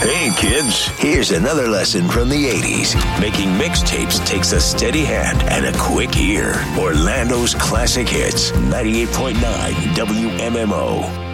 Hey kids, here's another lesson from the 80s. Making mixtapes takes a steady hand and a quick ear. Orlando's classic hits, 98.9 WMMO.